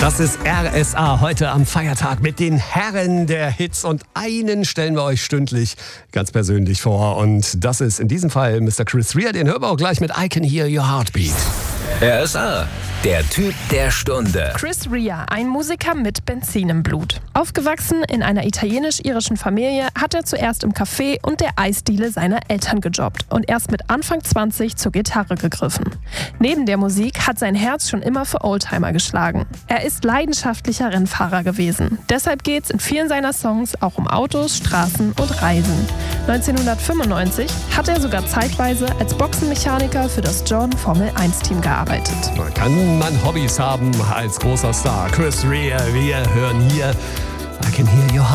Das ist RSA heute am Feiertag mit den Herren der Hits und einen stellen wir euch stündlich ganz persönlich vor und das ist in diesem Fall Mr. Chris Rea, den hören wir auch gleich mit I Can Hear Your Heartbeat. RSA, der Typ der Stunde. Chris Rea, ein Musiker mit Benzin im Blut. Aufgewachsen in einer italienisch-irischen Familie, hat er zuerst im Café und der Eisdiele seiner Eltern gejobbt und erst mit Anfang 20 zur Gitarre gegriffen. Neben der Musik hat sein Herz schon immer für Oldtimer geschlagen. Er ist leidenschaftlicher Rennfahrer gewesen. Deshalb geht's in vielen seiner Songs auch um Autos, Straßen und Reisen. 1995 hat er sogar zeitweise als Boxenmechaniker für das Jordan Formel 1-Team gearbeitet. Kann man Hobbys haben als großer Star? Chris Rea, wir hören hier I Can Hear Your Heartbeat.